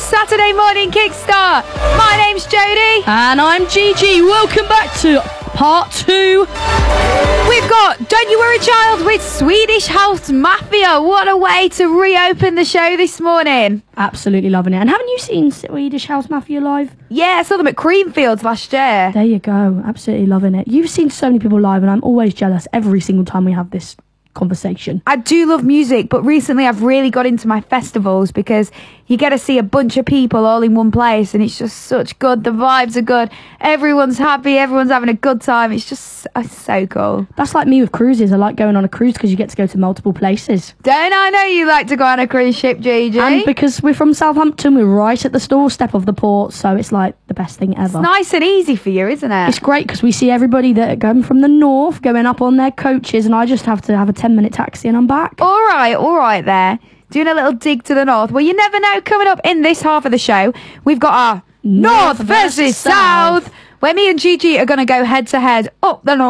Saturday morning kickstart. My name's Jodie. And I'm Gigi. Welcome back to part 2. We've got Don't You Worry Child with Swedish House Mafia. What a way to reopen the show this morning. Absolutely loving it. And haven't you seen Swedish House Mafia live? Yeah, I saw them at Creamfields last year. There you go. Absolutely loving it. You've seen so many people live and I'm always jealous every single time we have this conversation. I do love music, but recently I've really got into my festivals because you get to see a bunch of people all in one place and it's just such good. The vibes are good. Everyone's happy. Everyone's having a good time. It's just so cool. That's like me with cruises. I like going on a cruise because you get to go to multiple places. Don't I know you like to go on a cruise ship, Gigi? And because we're from Southampton, we're right at the doorstep of the port, so it's like the best thing ever. It's nice and easy for you, isn't it? It's great because we see everybody that are going from the north, going up on their coaches, and I just have to have a 10-minute taxi and I'm back. All right there. Doing a little dig to the north. Well, you never know. Coming up in this half of the show, we've got our North versus South, where me and Gigi are going to go head to head up the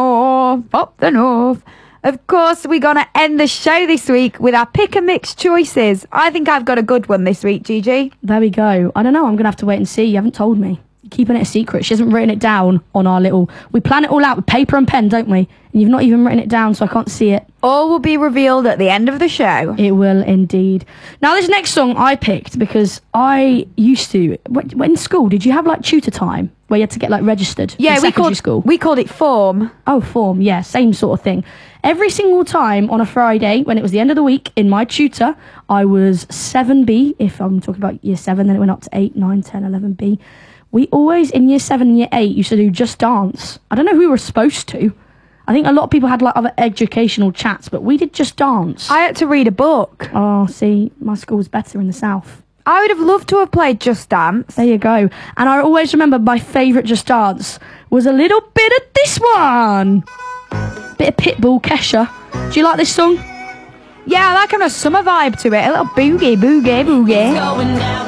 north. Of course, we're going to end the show this week with our pick and mix choices. I think I've got a good one this week, Gigi. There we go. I don't know. I'm going to have to wait and see. You haven't told me. You're keeping it a secret. She hasn't written it down on our little... We plan it all out with paper and pen, don't we? And you've not even written it down, so I can't see it. All will be revealed at the end of the show. It will indeed. Now, this next song I picked because I used to... When in school, did you have, like, tutor time where you had to get, like, registered in secondary school? We called it form. Oh, form, yeah, same sort of thing. Every single time on a Friday, when it was the end of the week, in my tutor, I was 7B. If I'm talking about year 7, then it went up to 8, 9, 10, 11B. We always, in year 7 and year 8, used to do Just Dance. I don't know if we were supposed to. I think a lot of people had like other educational chats, but we did Just Dance. I had to read a book. Oh, see, my school was better in the south. I would have loved to have played Just Dance. There you go. And I always remember my favourite Just Dance was a little bit of this one. Bit of Pitbull, Kesha. Do you like this song? Yeah, I like kind of summer vibe to it. A little boogie. Going down.